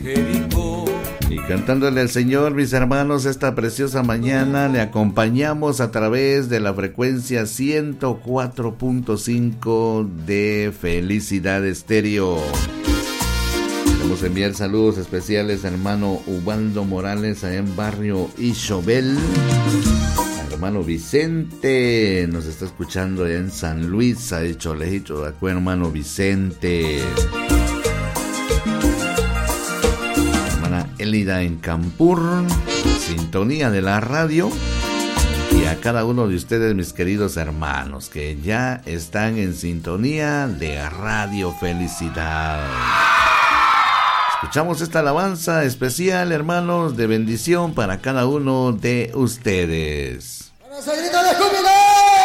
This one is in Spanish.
Y cantándole al Señor, mis hermanos, esta preciosa mañana le acompañamos a través de la frecuencia 104.5 de Felicidad Estéreo. Queremos enviar saludos especiales a hermano Ubaldo Morales allá en barrio Ixobel. Hermano Vicente nos está escuchando allá en San Luis, ha dicho lejito de acá, hermano Vicente. Hermana Elida en Campur, sintonía de la radio. Y a cada uno de ustedes, mis queridos hermanos, que ya están en sintonía de Radio Felicidad. Escuchamos esta alabanza especial, hermanos, de bendición para cada uno de ustedes.